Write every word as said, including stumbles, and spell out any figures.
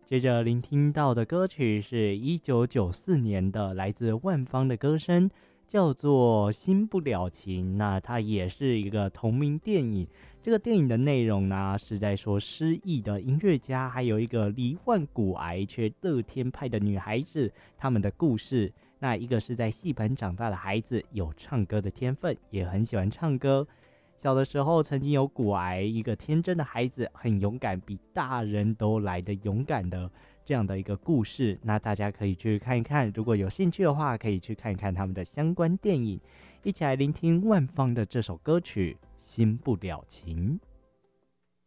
接着聆听到的歌曲是一九九四年的，来自万芳的歌声，叫做《新不了情》。那它也是一个同名电影。这个电影的内容呢，是在说失忆的音乐家，还有一个罹患骨癌却乐天派的女孩子，他们的故事。那一个是在戏棚长大的孩子，有唱歌的天分，也很喜欢唱歌。小的时候曾经有骨癌，一个天真的孩子，很勇敢，比大人都来得勇敢的这样的一个故事。那大家可以去看一看，如果有兴趣的话，可以去看一看他们的相关电影。一起来聆听万芳的这首歌曲《新不了情》。